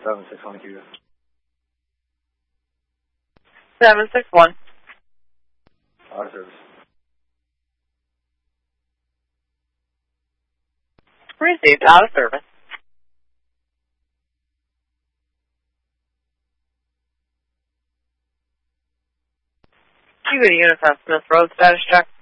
761 Q. 761. Out of service. Received. Out of service. Q to Unit on Smith Road. Status check.